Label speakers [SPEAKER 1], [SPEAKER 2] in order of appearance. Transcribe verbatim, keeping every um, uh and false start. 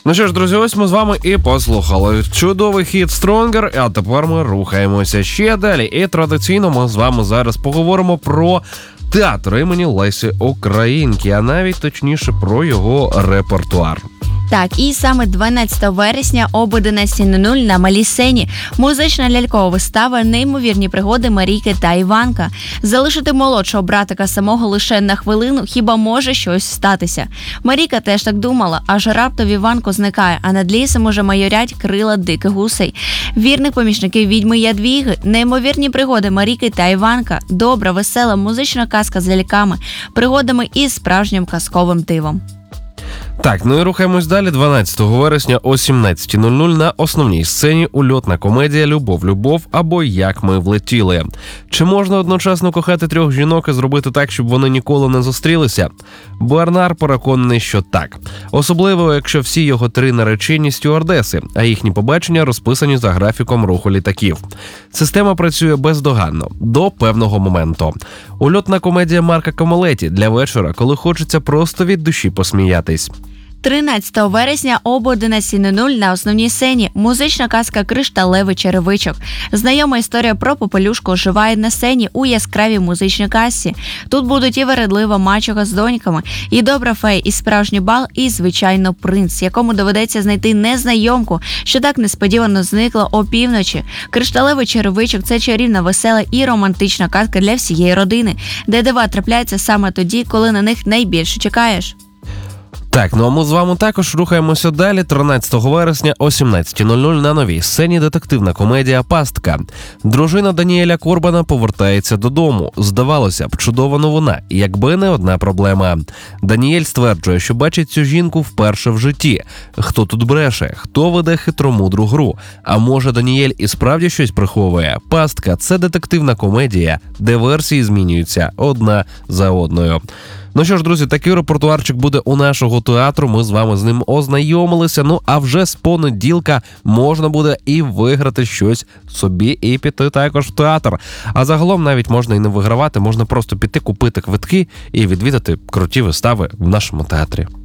[SPEAKER 1] Ну що ж, друзі, ось ми з вами і послухали чудовий хіт Stronger, а тепер ми рухаємося ще далі. І традиційно ми з вами зараз поговоримо про театр імені Лесі Українки, а навіть точніше про його репертуар.
[SPEAKER 2] Так, і саме дванадцятого вересня об одинадцятій нуль на малій сцені музична лялькова вистава «Неймовірні пригоди Марійки та Іванка». Залишити молодшого братика самого лише на хвилину хіба може щось статися. Марійка теж так думала, аж раптом Іванко зникає, а над лісом уже майорять крила диких гусей. Вірних помічників відьми Ядвіги, неймовірні пригоди Марійки та Іванка, добра, весела музична казка з ляльками, пригодами і справжнім казковим дивом.
[SPEAKER 1] Так, ну і рухаємось далі. дванадцятого вересня о сімнадцятій нуль нуль на основній сцені ульотна комедія «Любов, любов» або «Як ми влетіли». Чи можна одночасно кохати трьох жінок і зробити так, щоб вони ніколи не зустрілися? Бернар переконаний, що так. Особливо, якщо всі його три наречені стюардеси, а їхні побачення розписані за графіком руху літаків. Система працює бездоганно, до певного моменту. Ульотна комедія Марка Камолеті для вечора, коли хочеться просто від душі посміятись.
[SPEAKER 2] тринадцятого вересня об одинадцятій нуль нуль на основній сцені музична казка «Кришталевий черевичок». Знайома історія про попелюшку оживає на сцені у яскравій музичній казці. Тут будуть і вередлива мачуха з доньками, і добра фея, і справжній бал, і, звичайно, принц, якому доведеться знайти незнайомку, що так несподівано зникла опівночі. «Кришталевий черевичок» – це чарівна, весела і романтична казка для всієї родини, де дива трапляються саме тоді, коли на них найбільше чекаєш.
[SPEAKER 1] Так, ну а ми з вами також рухаємося далі. тринадцятого вересня о сімнадцятій нуль нуль на новій сцені детективна комедія «Пастка». Дружина Даніеля Корбана повертається додому. Здавалося б, чудова новина, якби не одна проблема. Даніель стверджує, що бачить цю жінку вперше в житті. Хто тут бреше? Хто веде хитромудру гру? А може, Даніель і справді щось приховує? «Пастка» – це детективна комедія, де версії змінюються одна за одною. Ну що ж, друзі, такий репертуарчик буде у нашого театру, ми з вами з ним ознайомилися, ну а вже з понеділка можна буде і виграти щось собі, і піти також в театр. А загалом навіть можна і не вигравати, можна просто піти, купити квитки і відвідати круті вистави в нашому театрі.